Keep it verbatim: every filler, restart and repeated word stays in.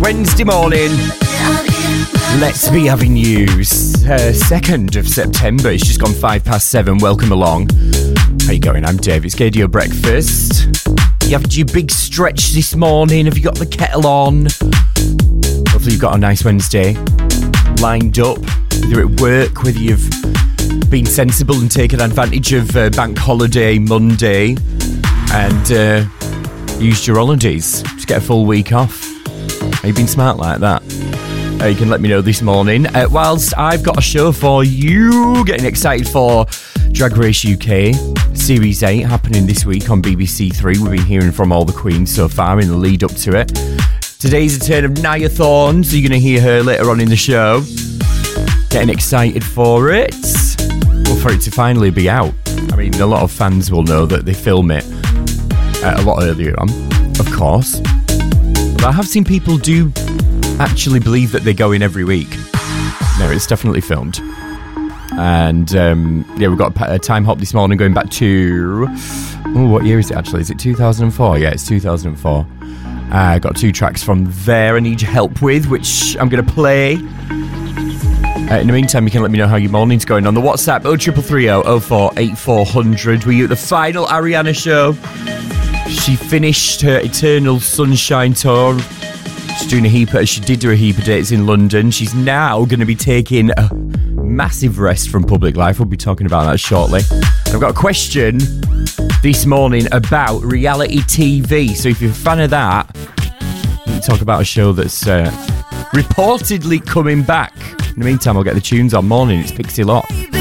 Wednesday morning. Let's be having news. Uh, second of September. It's just gone five past seven. Welcome along. How you going? I'm Dave. It's Gadio Breakfast. You have your big stretch this morning? Have you got the kettle on? Hopefully you've got a nice Wednesday lined up. Whether at work, whether you've been sensible and taken advantage of uh, bank holiday Monday and uh, used your holidays to get a full week off. Have you been smart like that? Uh, you can let me know this morning. Uh, whilst I've got a show for you, getting excited for Drag Race U K Series eight happening this week on B B C Three. We've been hearing from all the queens so far in the lead up to it. Today's the turn of Nia Thorne, so you're going to hear her later on in the show. Getting excited for it. Well, for it to finally be out. I mean, a lot of fans will know that they film it uh, a lot earlier on, of course. But I have seen people do actually believe that they go in every week. No, it's definitely filmed. And um, yeah, we've got a time hop this morning going back to... Oh, what year is it actually? Is it two thousand four? Yeah, it's two thousand four. I uh, got two tracks from there I need your help with, which I'm going to play. Uh, in the meantime, you can let me know how your morning's going on the WhatsApp oh three three three oh oh four eight four hundred. Were you at the final Ariana show? She finished her Eternal Sunshine tour. She's doing a heap of, she did do a heap of dates in London. She's now going to be taking a massive rest from public life. We'll be talking about that shortly. I've got a question this morning about reality T V. So if you're a fan of that, we can talk about a show that's uh, reportedly coming back. In the meantime, I'll get the tunes on morning. It's Pixie Lott.